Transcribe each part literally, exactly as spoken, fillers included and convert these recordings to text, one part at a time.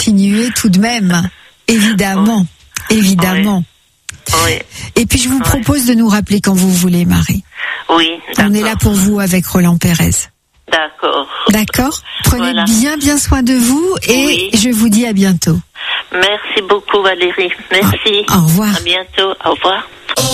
continuer tout de même. Évidemment, oui. évidemment. Oui. Oui. Et puis je vous oui. propose de nous rappeler quand vous voulez, Marie. Oui, d'accord. On est là pour vous avec Roland Pérez. D'accord. D'accord. Prenez Voilà. bien bien soin de vous et oui. je vous dis à bientôt. Merci beaucoup Valérie. Merci. Au, au revoir. À bientôt. Au revoir.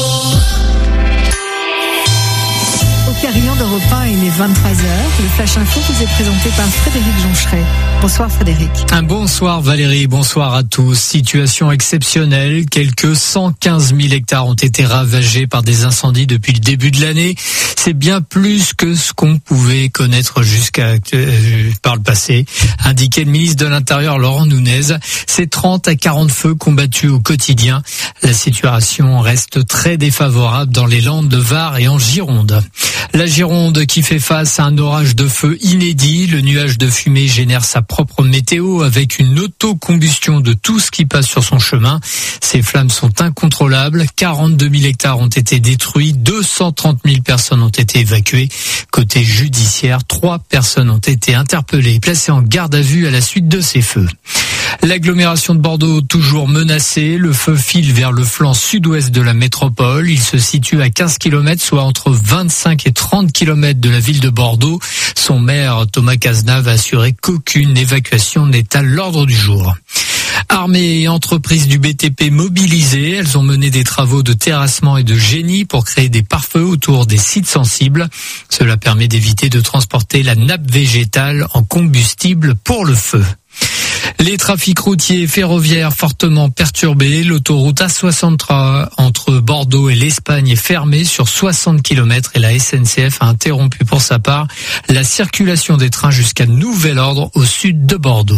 Au Carillon d'Europe un, il est vingt-trois heures. Le Flash Info vous est présenté par Frédéric Joncheret. Bonsoir Frédéric. Un bonsoir Valérie, bonsoir à tous. Situation exceptionnelle, quelques cent quinze mille hectares ont été ravagés par des incendies depuis le début de l'année. C'est bien plus que ce qu'on pouvait connaître jusqu'à euh, par le passé, indiquait le ministre de l'Intérieur Laurent Nunez. C'est trente à quarante feux combattus au quotidien. La situation reste très défavorable dans les Landes de Var et en Gironde. La Gironde qui fait face à un orage de feu inédit. Le nuage de fumée génère sa propre météo avec une autocombustion de tout ce qui passe sur son chemin. Ces flammes sont incontrôlables. quarante-deux mille hectares ont été détruits. deux cent trente mille personnes ont été évacuées. Côté judiciaire, trois personnes ont été interpellées et placées en garde à vue à la suite de ces feux. L'agglomération de Bordeaux toujours menacée. Le feu file vers le flanc sud-ouest de la métropole. Il se situe à quinze kilomètres, soit entre vingt-cinq et trente kilomètres de la ville de Bordeaux. Son maire, Thomas Cazenave, a assuré qu'aucune évacuation n'est à l'ordre du jour. Armées et entreprises du B T P mobilisées, elles ont mené des travaux de terrassement et de génie pour créer des pare-feux autour des sites sensibles. Cela permet d'éviter de transporter la nappe végétale en combustible pour le feu. Les trafics routiers et ferroviaires fortement perturbés. L'autoroute A soixante-trois entre Bordeaux et l'Espagne est fermée sur soixante kilomètres et la S N C F a interrompu pour sa part la circulation des trains jusqu'à nouvel ordre au sud de Bordeaux.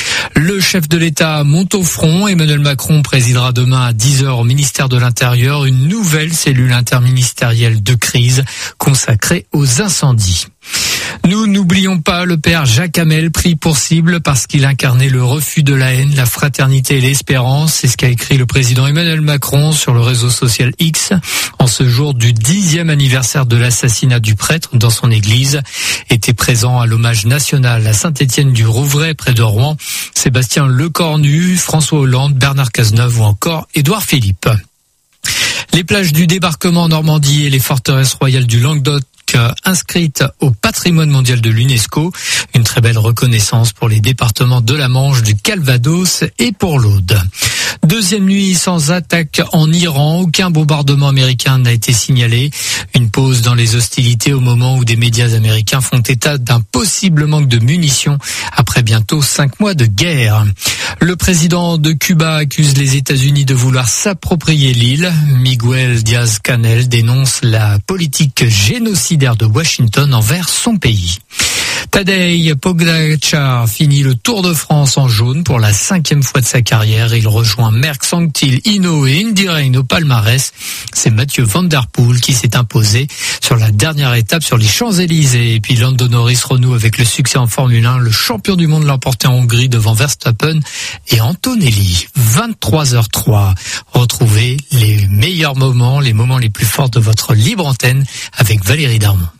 Le chef de l'État monte au front. Emmanuel Macron présidera demain à dix heures au ministère de l'Intérieur une nouvelle cellule interministérielle de crise consacrée aux incendies. Nous n'oublions pas le père Jacques Hamel, pris pour cible parce qu'il incarnait le refus de la haine, la fraternité et l'espérance. C'est ce qu'a écrit le président Emmanuel Macron sur le réseau social X en ce jour du dixième anniversaire de l'assassinat du prêtre dans son église. Était présent à l'hommage national à Saint-Étienne-du-Rouvray près de Rouen, Sébastien Lecornu, François Hollande, Bernard Cazeneuve ou encore Édouard Philippe. Les plages du débarquement en Normandie et les forteresses royales du Languedoc inscrite au patrimoine mondial de l'UNESCO. Une très belle reconnaissance pour les départements de la Manche, du Calvados et pour l'Aude. Deuxième nuit sans attaque en Iran. Aucun bombardement américain n'a été signalé. Une pause dans les hostilités au moment où des médias américains font état d'un possible manque de munitions après bientôt cinq mois de guerre. Le président de Cuba accuse les États-Unis de vouloir s'approprier l'île. Miguel Díaz-Canel dénonce la politique génocidaire de Washington envers son pays. Tadej Pogačar finit le Tour de France en jaune pour la cinquième fois de sa carrière. Il rejoint Merckx, Sanctil, Hinault et Indurain au palmarès. C'est Mathieu Van Der Poel qui s'est imposé sur la dernière étape sur les Champs-Élysées. Et puis Lando Norris renoue avec le succès en Formule un. Le champion du monde l'a emporté en Hongrie devant Verstappen et Antonelli. vingt-trois heures trois. Retrouvez les meilleurs moments, les moments les plus forts de votre libre antenne avec Valérie Darmon.